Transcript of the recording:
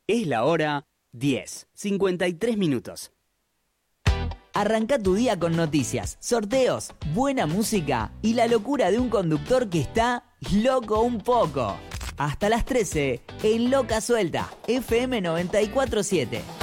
Es la hora 10:53. Arranca tu día con noticias, sorteos, buena música y la locura de un conductor que está loco un poco. Hasta las 13 en Loca Suelta, FM 94.7.